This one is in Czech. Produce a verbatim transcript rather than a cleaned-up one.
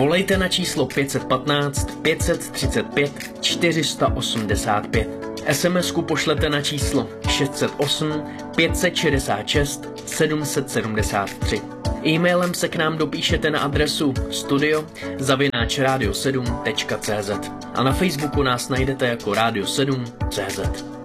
Volejte na číslo pět jedna pět, pět tři pět, čtyři osm pět. SMSku pošlete na číslo šest set osm, pět set šedesát šest, sedm set sedmdesát tři. E-mailem se k nám dopíšete na adresu studio zavináč radio sedm tečka cé zet a na Facebooku nás najdete jako Radio sedm tečka cé zet.